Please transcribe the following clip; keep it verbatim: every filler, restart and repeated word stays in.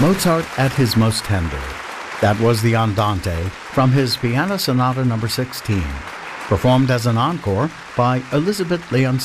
Mozart at his most tender. That was the Andante from his Piano Sonata number sixteen, performed as an encore by Elizabeth Leon